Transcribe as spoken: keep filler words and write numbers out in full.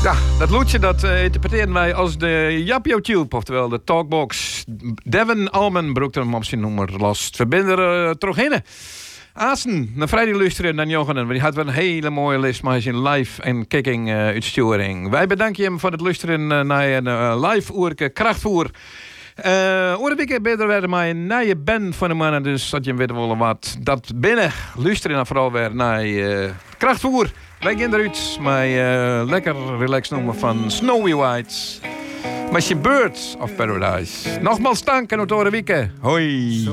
Ja, dat liedje dat uh, interpreteren wij als de Japio Tube, oftewel de Talkbox. Devin Alman broekt hem op zijn nummer Lost. Verbinder uh, terug heen. Asen, naar Vrijdag luisteren naar Jochen. Die had wel een hele mooie list, maar zijn live en kicking uh, uitsturing. Wij bedanken hem voor het luisteren uh, naar een uh, live oerke krachtvoer. Uh, Oor week beter werden maar een nieuwe band van de mannen, dus dat je weet wel wat dat binnen. Luisteren dan vooral weer naar uh, krachtvoer. Wij gaan eruit met uh, lekker relaxed nummer van Snowy Whites. Met je Birds of Paradise. Nogmaals dank en tot de week. Hoi.